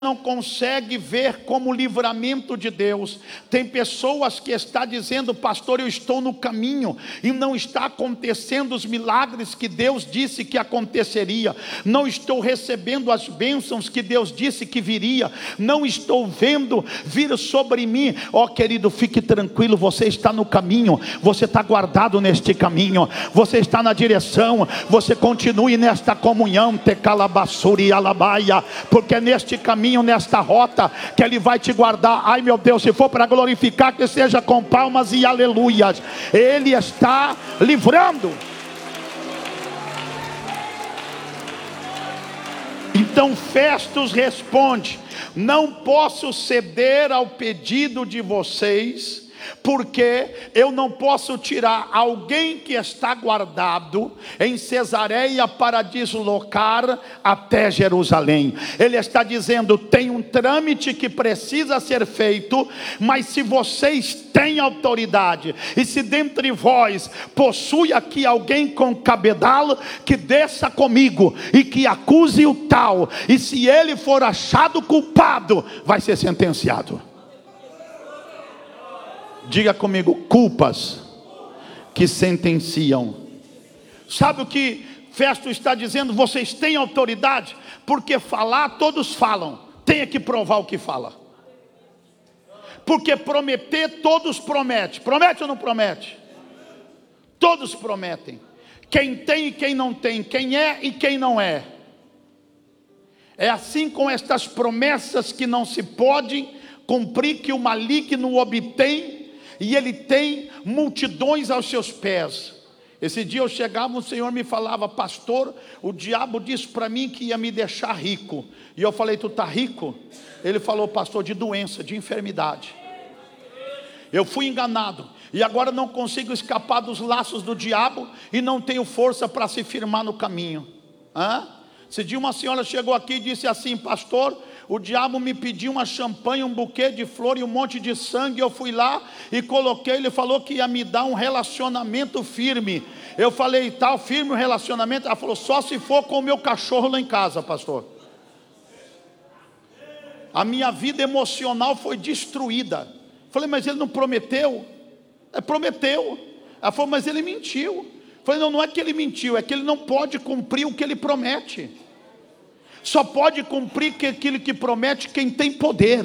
não consegue ver como livramento de Deus. Tem pessoas que estão dizendo: pastor, eu estou no caminho e não está acontecendo os milagres que Deus disse que aconteceria, não estou recebendo as bênçãos que Deus disse que viria, não estou vendo vir sobre mim. Ó querido, fique tranquilo, você está no caminho, você está guardado neste caminho, você está na direção, você continue nesta comunhão, tecalabassuri alabaia, porque é neste caminho, nesta rota, que Ele vai te guardar. Ai meu Deus, se for para glorificar, que seja com palmas e aleluias. Ele está livrando. Então Festus responde: não posso ceder ao pedido de vocês, porque eu não posso tirar alguém que está guardado em Cesareia para deslocar até Jerusalém. Ele está dizendo: tem um trâmite que precisa ser feito, mas se vocês têm autoridade, e se dentre vós possui aqui alguém com cabedal, que desça comigo e que acuse o tal, e se ele for achado culpado, vai ser sentenciado. Diga comigo: culpas que sentenciam. Sabe o que Festus está dizendo? Vocês têm autoridade, porque falar todos falam, tem que provar o que fala. Porque prometer todos prometem. Promete ou não promete? Todos prometem. Quem tem e quem não tem, quem é e quem não é. É assim com estas promessas que não se podem cumprir, que o maligno obtém, e ele tem multidões aos seus pés. Esse dia eu chegava, o Senhor me falava: pastor, o diabo disse para mim que ia me deixar rico. E eu falei: tu está rico? Ele falou: pastor, de doença, de enfermidade. Eu fui enganado, e agora não consigo escapar dos laços do diabo, e não tenho força para se firmar no caminho. Esse dia uma senhora chegou aqui e disse assim: pastor, o diabo me pediu uma champanhe, um buquê de flor e um monte de sangue. Eu fui lá e coloquei. Ele falou que ia me dar um relacionamento firme. Eu falei: tal, firme o relacionamento? Ela falou: só se for com o meu cachorro lá em casa, pastor. A minha vida emocional foi destruída. Falei: mas ele não prometeu? Prometeu. Ela falou: mas ele mentiu. Falei: não, não é que ele mentiu, é que ele não pode cumprir o que ele promete. Só pode cumprir aquilo que promete quem tem poder.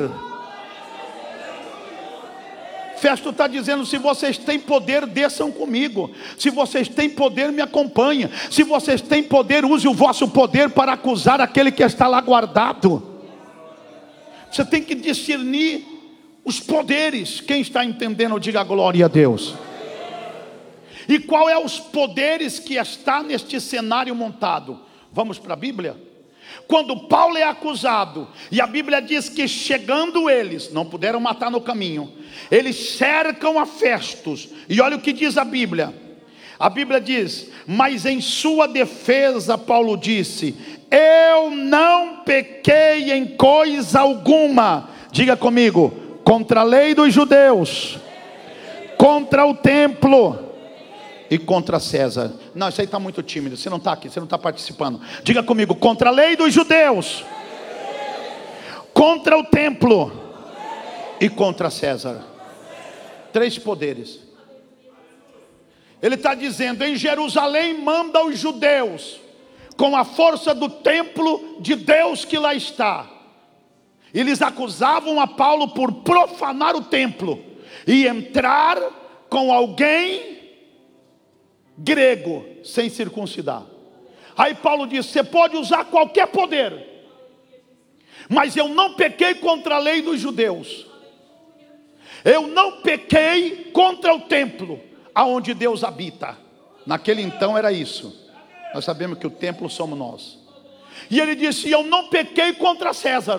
Festo está dizendo: se vocês têm poder, desçam comigo. Se vocês têm poder, me acompanhem. Se vocês têm poder, use o vosso poder para acusar aquele que está lá guardado. Você tem que discernir os poderes. Quem está entendendo, diga glória a Deus. E qual é os poderes que está neste cenário montado? Vamos para a Bíblia? Quando Paulo é acusado, e a Bíblia diz que chegando eles, não puderam matar no caminho, eles cercam a Festus, e olha o que diz a Bíblia diz: mas em sua defesa Paulo disse: eu não pequei em coisa alguma, diga comigo, contra a lei dos judeus, contra o templo e contra César. Não, isso aí está muito tímido, você não está aqui, você não está participando. Diga comigo: contra a lei dos judeus, contra o templo e contra César. 3 poderes. Ele está dizendo: em Jerusalém manda os judeus, com a força do templo de Deus que lá está. Eles acusavam a Paulo por profanar o templo e entrar com alguém grego sem circuncidar. Aí Paulo diz: você pode usar qualquer poder, mas eu não pequei contra a lei dos judeus, eu não pequei contra o templo aonde Deus habita. Naquele então era isso. Nós sabemos que o templo somos nós. E ele disse: eu não pequei contra César.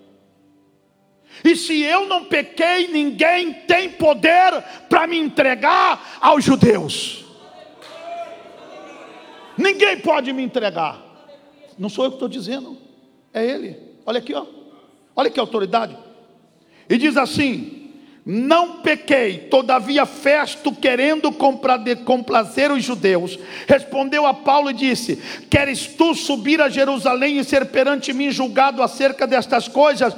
E se eu não pequei, ninguém tem poder para me entregar aos judeus. Ninguém pode me entregar. Não sou eu que estou dizendo, é ele. Olha aqui, ó. Olha que autoridade. E diz assim: Não pequei, todavia Festo, querendo complazer os judeus, respondeu a Paulo e disse: queres tu subir a Jerusalém e ser perante mim julgado acerca destas coisas?